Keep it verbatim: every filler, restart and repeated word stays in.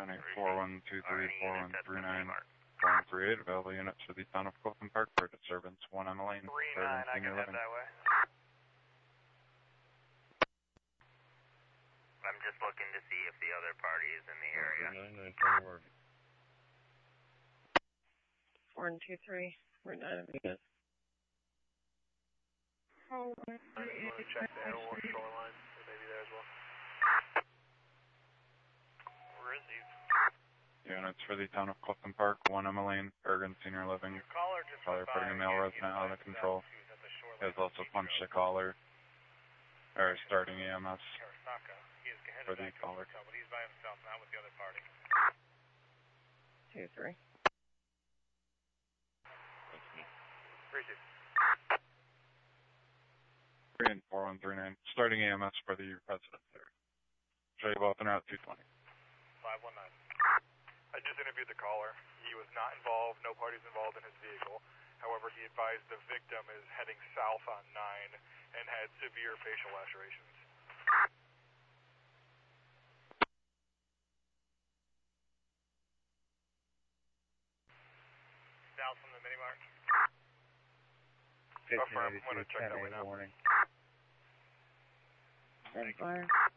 nine eight four one two three four one three nine four one three eight, available units for the town of Clifton Park for disturbance one on the lane. three nine, I can head that way. I'm just looking to see if the other party is in the area. three nine, nine four. four and two three, Route nine of Vegas. Oh, I just want to check the Airwolf shoreline. It may be there as well. Where is he? Units for the town of Clifton Park, one Emma Lane, Bergen Senior Living. Your caller just Caller putting a male resident under control. He has also punched a caller, or starting E M S for the caller. But he's by himself, not with the other party. two three. Appreciate it. three and four one three nine, starting E M S for the residents there. Show you both en route two twenty. five one nine. I just interviewed the caller. He was not involved, no parties involved in his vehicle. However, he advised the victim is heading south on nine and had severe facial lacerations. South from the mini mart. Affirm, I'm going to check that way now. Warning. Stand fire.